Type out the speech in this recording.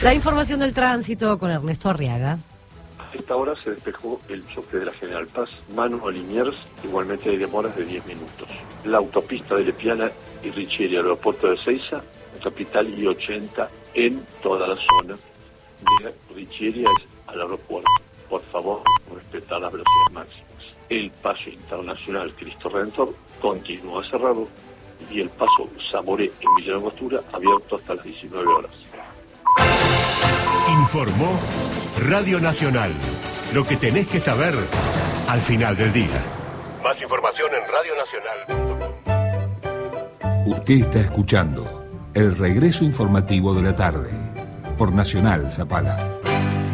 La información del tránsito con Ernesto Arriaga. A esta hora se despejó el choque de la General Paz, Manu a Liniers, igualmente hay demoras de 10 minutos. La autopista de Lepiana y Richieri al aeropuerto de Ezeiza, capital y 80 en toda la zona de Richieri al aeropuerto. Por favor, respetar las velocidades máximas. El paso internacional Cristo Redentor continúa cerrado y el paso Zamoré en Villa Langostura abierto hasta las 19 horas. Informó Radio Nacional. Lo que tenés que saber al final del día. Más información en radionacional.com. Usted está escuchando el regreso informativo de la tarde por Nacional Zapala.